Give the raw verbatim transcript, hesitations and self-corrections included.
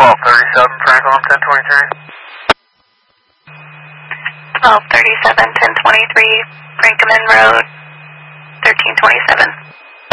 twelve thirty-seven Franklin ten twenty-three. twelve thirty-seven ten twenty-three Franklin Road thirteen twenty-seven.